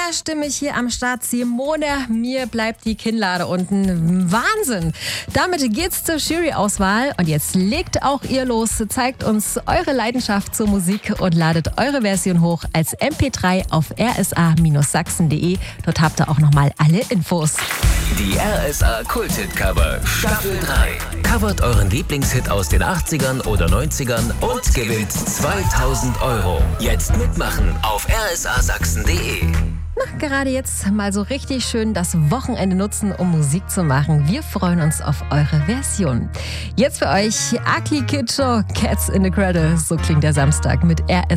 mehrstimmig hier am Start. Simone, mir bleibt die Kinnlade unten. Wahnsinn! Damit geht's zur Jury-Auswahl. Und jetzt legt auch ihr los. Zeigt uns eure Leidenschaft zur Musik und ladet eure Version hoch als MP3 auf rsa-sachsen.de. Dort habt ihr auch nochmal alle Infos. Die RSA Kulthit-Cover Staffel 3. Covert euren Lieblingshit aus den 80ern oder 90ern und gewinnt 2000 €. Jetzt mitmachen auf rsa-sachsen.de. Gerade jetzt mal so richtig schön das Wochenende nutzen, um Musik zu machen. Wir freuen uns auf eure Version. Jetzt für euch Akli Kid Show, Cats in the Cradle. So klingt der Samstag mit RSA.